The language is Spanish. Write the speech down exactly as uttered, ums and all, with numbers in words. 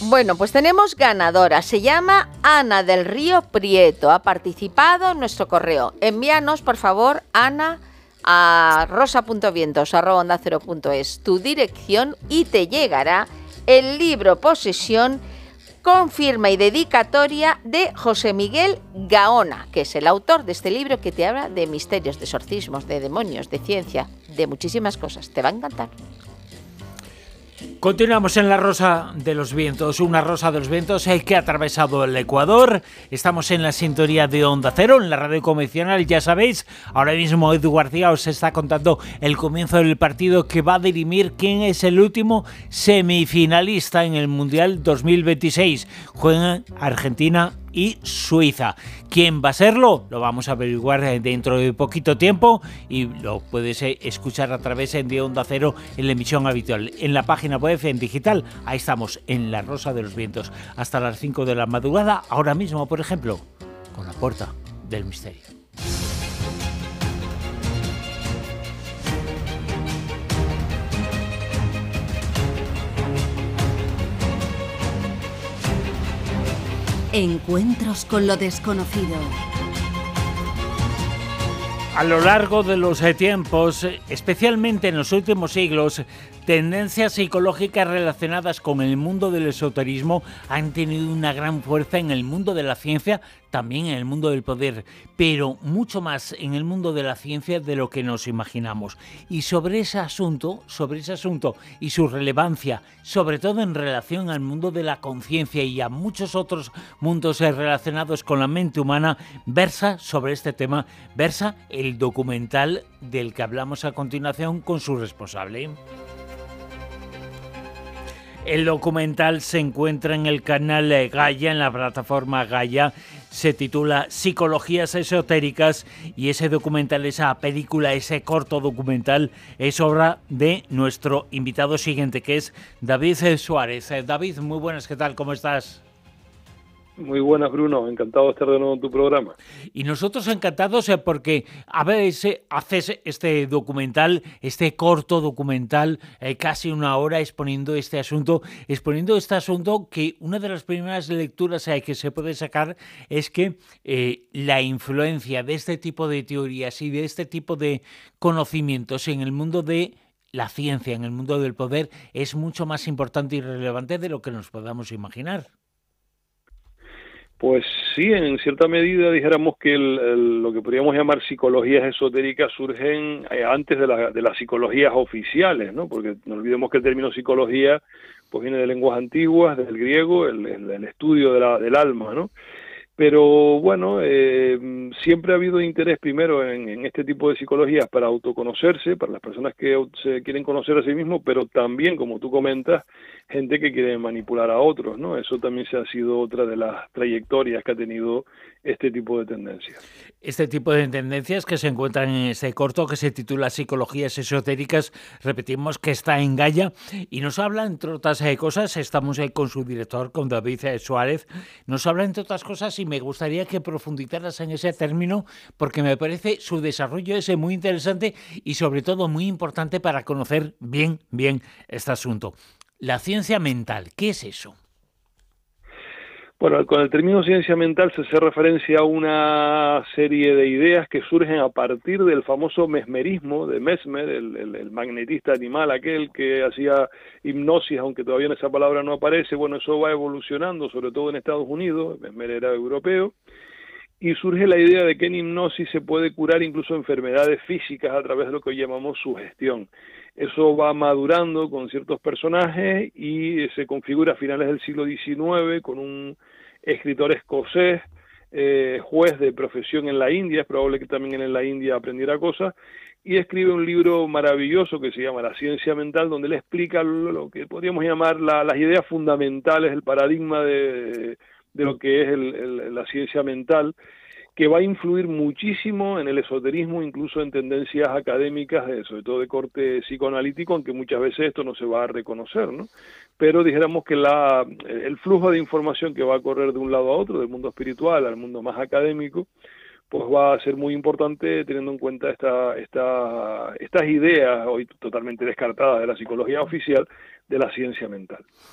Bueno, pues tenemos ganadora. Se llama Ana del Río Prieto. Ha participado en nuestro correo. Envíanos, por favor, Ana, a rosa punto vientos arroba onda cero punto es tu dirección y te llegará el libro Posesión con firma y dedicatoria de José Miguel Gaona, que es el autor de este libro que te habla de misterios, de exorcismos, de demonios, de ciencia, de muchísimas cosas. Te va a encantar. Continuamos en la Rosa de los Vientos, una Rosa de los Vientos eh, que ha atravesado el Ecuador. Estamos en la sintonía de Onda Cero, en la radio convencional, ya sabéis. Ahora mismo Edu García os está contando el comienzo del partido que va a dirimir quién es el último semifinalista en el Mundial dos mil veintiséis. Juegan Argentina y Suiza. ¿Quién va a serlo? Lo vamos a averiguar dentro de poquito tiempo y lo puedes escuchar a través de Onda Cero en la emisión habitual. En la página web, en digital, ahí estamos, en la Rosa de los Vientos, hasta las cinco de la madrugada, ahora mismo, por ejemplo, con la Puerta del Misterio. Encuentros con lo desconocido. A lo largo de los tiempos, especialmente en los últimos siglos, tendencias psicológicas relacionadas con el mundo del esoterismo han tenido una gran fuerza en el mundo de la ciencia, también en el mundo del poder, pero mucho más en el mundo de la ciencia de lo que nos imaginamos. Y sobre ese asunto, sobre ese asunto y su relevancia, sobre todo en relación al mundo de la conciencia y a muchos otros mundos relacionados con la mente humana, versa sobre este tema, versa el documental del que hablamos a continuación con su responsable. El documental se encuentra en el canal Gaia, en la plataforma Gaia. Se titula Psicologías Esotéricas y ese documental, esa película, ese corto documental es obra de nuestro invitado siguiente, que es David Suárez. David, muy buenas, ¿qué tal? ¿Cómo estás? Muy buenas, Bruno. Encantado de estar de nuevo en tu programa. Y nosotros encantados eh, porque a veces haces este documental, este corto documental, eh, casi una hora exponiendo este asunto, exponiendo este asunto que una de las primeras lecturas eh, que se puede sacar es que eh, la influencia de este tipo de teorías y de este tipo de conocimientos en el mundo de la ciencia, en el mundo del poder, es mucho más importante y relevante de lo que nos podamos imaginar. Pues sí, en cierta medida dijéramos que el, el, lo que podríamos llamar psicologías esotéricas surgen eh, antes de, la, de las psicologías oficiales, ¿no? Porque no olvidemos que el término psicología pues viene de lenguas antiguas, del griego, el, el, el estudio de la, del alma, ¿no? Pero bueno, eh, siempre ha habido interés primero en, en este tipo de psicologías para autoconocerse, para las personas que se quieren conocer a sí mismos, pero también, como tú comentas, gente que quiere manipular a otros, ¿no? Eso también se ha sido otra de las trayectorias que ha tenido este tipo de tendencias. Este tipo de tendencias que se encuentran en este corto que se titula Psicologías Esotéricas, repetimos que está en Gaia y nos habla, entre otras cosas, estamos ahí con su director, con David Suárez, nos habla, entre otras cosas, y me gustaría que profundizaras en ese término porque me parece su desarrollo es muy interesante y sobre todo muy importante para conocer bien, bien este asunto. La ciencia mental, ¿qué es eso? Bueno, con el término ciencia mental se hace referencia a una serie de ideas que surgen a partir del famoso mesmerismo de Mesmer, el, el, el magnetista animal aquel que hacía hipnosis, aunque todavía en esa palabra no aparece. Bueno, eso va evolucionando, sobre todo en Estados Unidos. Mesmer era europeo, y surge la idea de que en hipnosis se puede curar incluso enfermedades físicas a través de lo que llamamos sugestión. Eso va madurando con ciertos personajes y se configura a finales del siglo diecinueve con un escritor escocés, eh, juez de profesión en la India, es probable que también en la India aprendiera cosas, y escribe un libro maravilloso que se llama La ciencia mental, donde él explica lo, lo que podríamos llamar la, las ideas fundamentales, el paradigma de, de lo que es el, el, la ciencia mental, que va a influir muchísimo en el esoterismo, incluso en tendencias académicas, de, sobre todo de corte psicoanalítico, aunque muchas veces esto no se va a reconocer, ¿no? Pero dijéramos que la, el flujo de información que va a correr de un lado a otro, del mundo espiritual al mundo más académico, pues va a ser muy importante teniendo en cuenta esta, esta, estas ideas hoy totalmente descartadas de la psicología oficial de la ciencia mental.